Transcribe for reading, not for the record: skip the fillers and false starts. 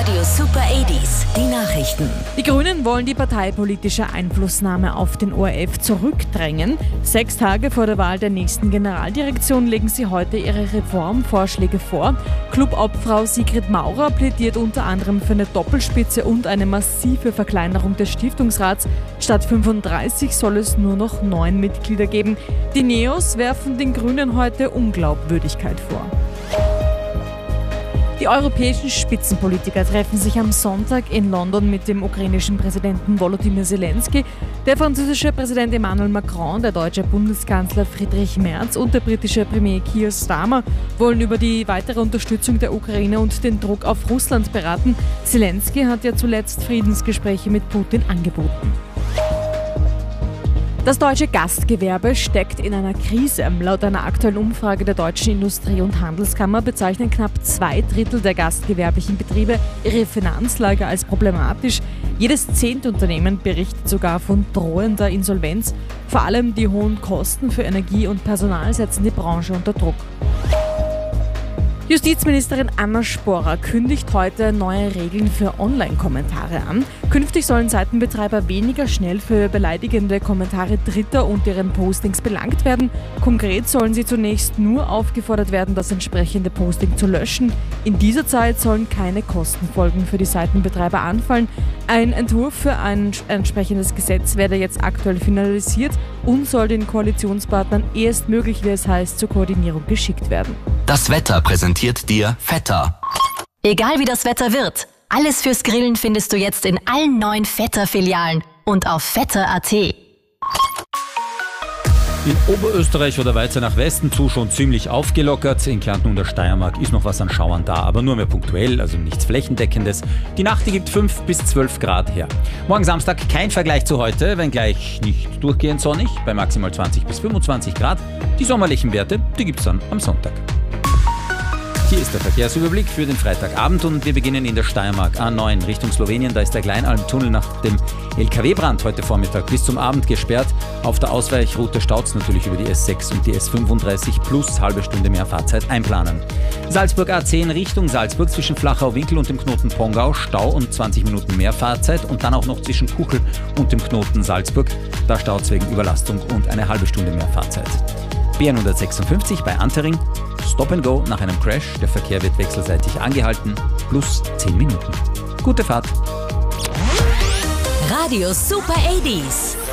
Radio Super 80s, die Nachrichten. Die Grünen wollen die parteipolitische Einflussnahme auf den ORF zurückdrängen. 6 Tage vor der Wahl der nächsten Generaldirektion legen sie heute ihre Reformvorschläge vor. Clubobfrau Sigrid Maurer plädiert unter anderem für eine Doppelspitze und eine massive Verkleinerung des Stiftungsrats. Statt 35 soll es nur noch 9 Mitglieder geben. Die Neos werfen den Grünen heute Unglaubwürdigkeit vor. Die europäischen Spitzenpolitiker treffen sich am Sonntag in London mit dem ukrainischen Präsidenten Volodymyr Zelensky. Der französische Präsident Emmanuel Macron, der deutsche Bundeskanzler Friedrich Merz und der britische Premier Keir Starmer wollen über die weitere Unterstützung der Ukraine und den Druck auf Russland beraten. Zelensky hat ja zuletzt Friedensgespräche mit Putin angeboten. Das deutsche Gastgewerbe steckt in einer Krise. Laut einer aktuellen Umfrage der Deutschen Industrie- und Handelskammer bezeichnen knapp 2/3 der gastgewerblichen Betriebe ihre Finanzlage als problematisch. Jedes 10. Unternehmen berichtet sogar von drohender Insolvenz. Vor allem die hohen Kosten für Energie und Personal setzen die Branche unter Druck. Justizministerin Anna Sporer kündigt heute neue Regeln für Online-Kommentare an. Künftig sollen Seitenbetreiber weniger schnell für beleidigende Kommentare Dritter und deren Postings belangt werden. Konkret sollen sie zunächst nur aufgefordert werden, das entsprechende Posting zu löschen. In dieser Zeit sollen keine Kostenfolgen für die Seitenbetreiber anfallen. Ein Entwurf für ein entsprechendes Gesetz werde jetzt aktuell finalisiert und soll den Koalitionspartnern erstmöglich, wie es heißt, zur Koordinierung geschickt werden. Das Wetter präsentiert dir Vetter. Egal wie das Wetter wird, alles fürs Grillen findest du jetzt in allen 9 Vetter-Filialen und auf vetter.at. In Oberösterreich oder weiter nach Westen zu schon ziemlich aufgelockert. In Kärnten und der Steiermark ist noch was an Schauern da, aber nur mehr punktuell, also nichts Flächendeckendes. Die Nacht, die gibt 5 bis 12 Grad her. Morgen Samstag kein Vergleich zu heute, wenngleich nicht durchgehend sonnig, bei maximal 20 bis 25 Grad. Die sommerlichen Werte, die gibt's dann am Sonntag. Hier ist der Verkehrsüberblick für den Freitagabend und wir beginnen in der Steiermark A9 Richtung Slowenien. Da ist der Kleinalm-Tunnel nach dem LKW-Brand heute Vormittag bis zum Abend gesperrt. Auf der Ausweichroute staut's natürlich über die S6 und die S35 plus halbe Stunde mehr Fahrzeit einplanen. Salzburg A10 Richtung Salzburg zwischen Flachau-Winkel und dem Knoten Pongau Stau und 20 Minuten mehr Fahrzeit und dann auch noch zwischen Kuchel und dem Knoten Salzburg. Da staut's wegen Überlastung und eine halbe Stunde mehr Fahrzeit. B156 bei Antering. Stop and Go nach einem Crash. Der Verkehr wird wechselseitig angehalten. Plus 10 Minuten. Gute Fahrt. Radio Super 80s.